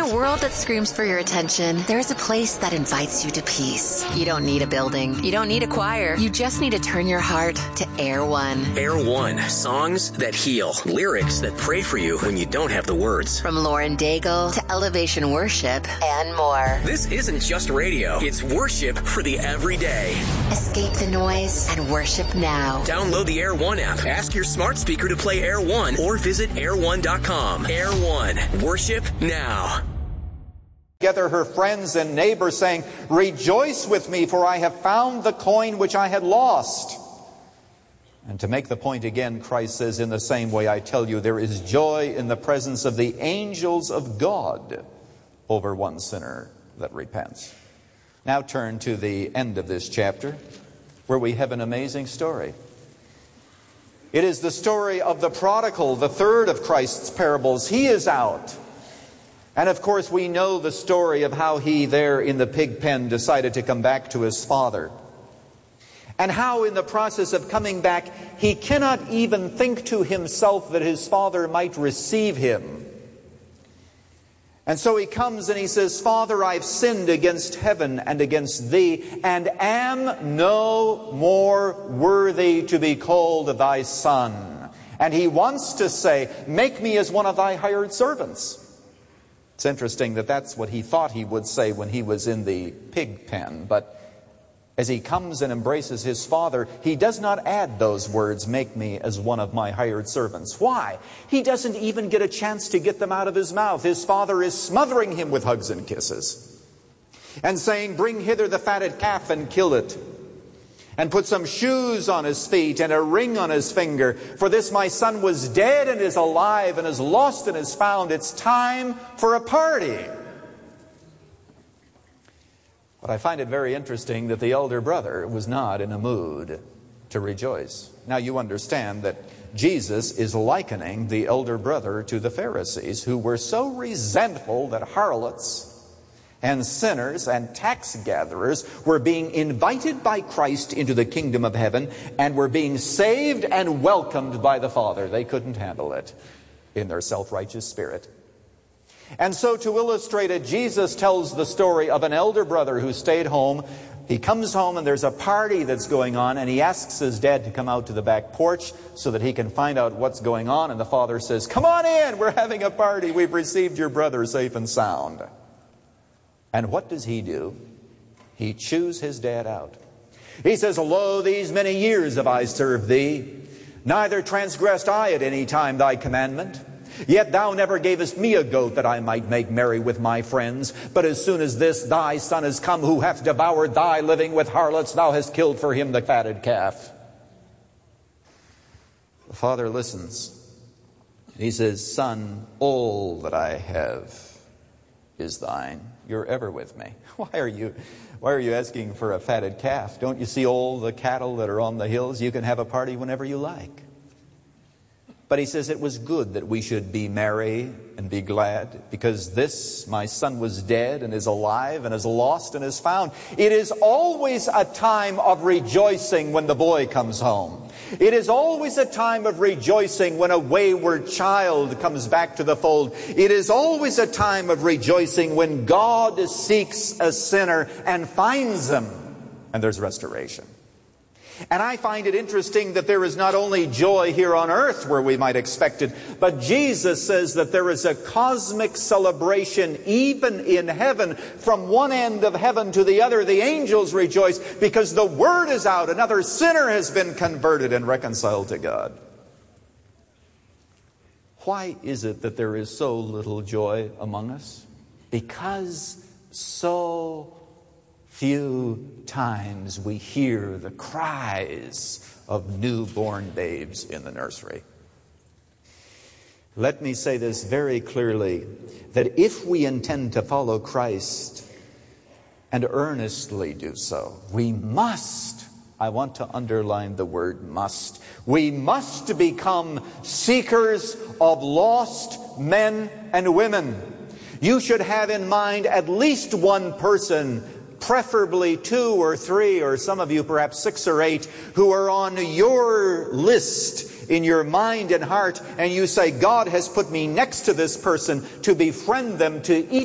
a world that screams for your attention, there's a place that invites you to peace. You don't need a building. You don't need a choir. You just need to turn your heart to Air One. Air One. Songs that heal. Lyrics that pray for you when you don't have the words. From Lauren Daigle to Elevation Worship and more. This isn't just radio. It's worship for the everyday. Escape the noise and worship now. Download the Air One app. Ask your smart speaker to play Air One or visit air1.com. Air One. Worship now. Together her friends and neighbors, saying, "Rejoice with me, for I have found the coin which I had lost." And to make the point again, Christ says, "In the same way I tell you, there is joy in the presence of the angels of God over one sinner that repents." Now turn to the end of this chapter, where we have an amazing story. It is the story of the prodigal, the third of Christ's parables. He is out. And of course we know the story of how he there in the pig pen decided to come back to his father. And how in the process of coming back, he cannot even think to himself that his father might receive him. And so he comes and he says, "Father, I've sinned against heaven and against thee, and am no more worthy to be called thy son." And he wants to say, "Make me as one of thy hired servants." It's interesting that that's what he thought he would say when he was in the pig pen. But as he comes and embraces his father, he does not add those words, "Make me as one of my hired servants." Why? He doesn't even get a chance to get them out of his mouth. His father is smothering him with hugs and kisses and saying, "Bring hither the fatted calf and kill it, and put some shoes on his feet and a ring on his finger. For this my son was dead and is alive, and is lost and is found. It's time for a party." But I find it very interesting that the elder brother was not in a mood to rejoice. Now you understand that Jesus is likening the elder brother to the Pharisees, who were so resentful that harlots and sinners and tax gatherers were being invited by Christ into the kingdom of heaven and were being saved and welcomed by the Father. They couldn't handle it in their self-righteous spirit. And so to illustrate it, Jesus tells the story of an elder brother who stayed home. He comes home and there's a party that's going on, and he asks his dad to come out to the back porch so that he can find out what's going on. And the father says, "Come on in, we're having a party. We've received your brother safe and sound." And what does he do? He chews his dad out. He says, "Lo, these many years have I served thee, neither transgressed I at any time thy commandment. Yet thou never gavest me a goat that I might make merry with my friends. But as soon as this thy son is come, who hath devoured thy living with harlots, thou hast killed for him the fatted calf." The father listens. He says, "Son, all that I have is thine. You're ever with me. Why are you asking for a fatted calf? Don't you see all the cattle that are on the hills? You can have a party whenever you like." But he says, "It was good that we should be merry and be glad, because this, my son, was dead and is alive and is lost and is found." It is always a time of rejoicing when the boy comes home. It is always a time of rejoicing when a wayward child comes back to the fold. It is always a time of rejoicing when God seeks a sinner and finds him, and there's restoration. And I find it interesting that there is not only joy here on earth where we might expect it, but Jesus says that there is a cosmic celebration even in heaven. From one end of heaven to the other, the angels rejoice because the word is out. Another sinner has been converted and reconciled to God. Why is it that there is so little joy among us? Because so few times we hear the cries of newborn babes in the nursery. Let me say this very clearly, that if we intend to follow Christ and earnestly do so, we must, I want to underline the word must, we must become seekers of lost men and women. You should have in mind at least one person, preferably 2 or 3, or some of you perhaps 6 or 8, who are on your list in your mind and heart, and you say, God has put me next to this person to befriend them, to eat